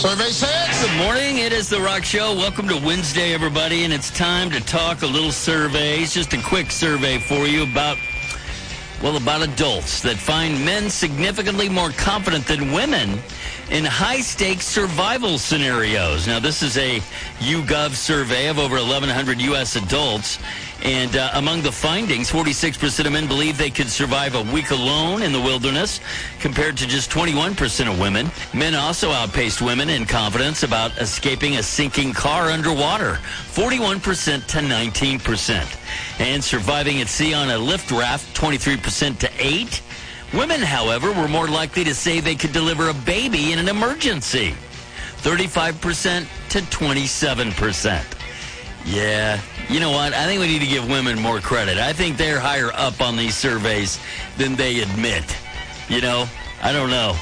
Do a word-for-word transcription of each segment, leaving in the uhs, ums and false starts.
Survey says. Good morning. It is The Rock Show. Welcome to Wednesday, everybody, and it's time to talk a little surveys. Just a quick survey for you about, well, about adults that find men significantly more confident than women in high-stakes survival scenarios. Now, this is a YouGov survey of over eleven hundred U S adults. And uh, among the findings, forty-six percent of men believe they could survive a week alone in the wilderness, compared to just twenty-one percent of women. Men also outpaced women in confidence about escaping a sinking car underwater, forty-one percent to nineteen percent. And surviving at sea on a lift raft, twenty-three percent to eight. Women, however, were more likely to say they could deliver a baby in an emergency, thirty-five percent to twenty-seven percent. Yeah, you know what? I think we need to give women more credit. I think they're higher up on these surveys than they admit. You know, I don't know.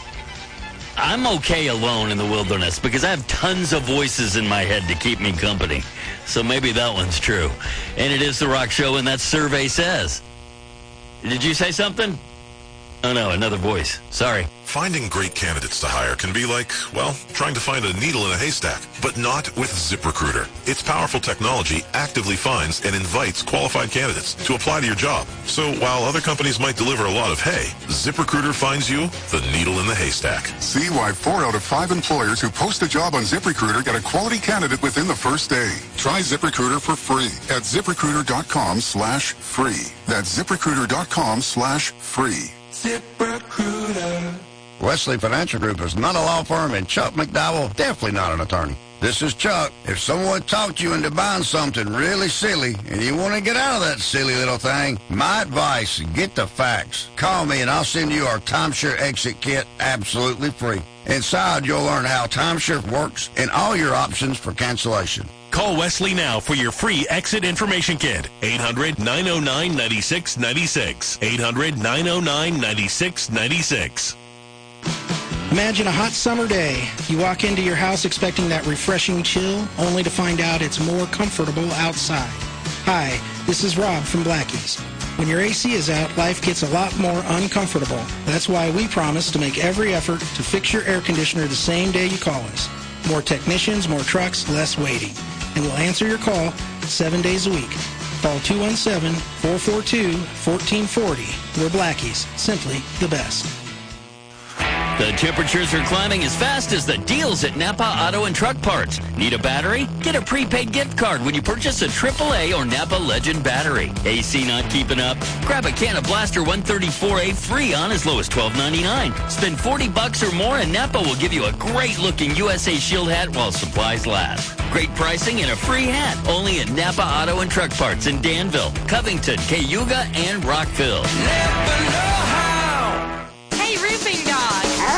I'm okay alone in the wilderness because I have tons of voices in my head to keep me company. So maybe that one's true. And it is The Rock Show, and that survey says. Did you say something? Oh, no, another voice. Sorry. Finding great candidates to hire can be like, well, trying to find a needle in a haystack, but not with ZipRecruiter. Its powerful technology actively finds and invites qualified candidates to apply to your job. So while other companies might deliver a lot of hay, ZipRecruiter finds you the needle in the haystack. See why four out of five employers who post a job on ZipRecruiter get a quality candidate within the first day. Try ZipRecruiter for free at ZipRecruiter.com slash free. That's ZipRecruiter.com slash free. ZipRecruiter. Wesley Financial Group is not a law firm, and Chuck McDowell definitely not an attorney. This is Chuck. If someone talked you into buying something really silly and you want to get out of that silly little thing, my advice, get the facts. Call me and I'll send you our timeshare exit kit absolutely free. Inside, you'll learn how timeshare works and all your options for cancellation. Call Wesley now for your free exit information kit. eight hundred, nine oh nine, nine six nine six. eight hundred, nine oh nine, nine six nine six. Imagine a hot summer day. You walk into your house expecting that refreshing chill, only to find out it's more comfortable outside. Hi, this is Rob from Blackie's. When your A C is out, life gets a lot more uncomfortable. That's why we promise to make every effort to fix your air conditioner the same day you call us. More technicians, more trucks, less waiting. And we'll answer your call seven days a week. Call two one seven, four four two, one four four zero. We're Blackie's, simply the best. The temperatures are climbing as fast as the deals at Napa Auto and Truck Parts. Need a battery? Get a prepaid gift card when you purchase a triple A or Napa Legend battery. A C not keeping up? Grab a can of Blaster one thirty-four A free on as low as twelve ninety-nine. Spend forty bucks or more and Napa will give you a great-looking U S A Shield hat while supplies last. Great pricing and a free hat. Only at Napa Auto and Truck Parts in Danville, Covington, Cayuga, and Rockville. Napa